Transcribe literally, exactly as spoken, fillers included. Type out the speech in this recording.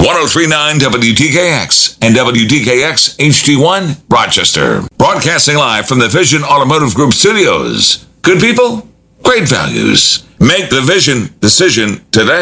oh three point nine W D K X and W D K X H D one, Rochester. Broadcasting live from the Vision Automotive Group studios. Good people, great values. Make the Vision decision today.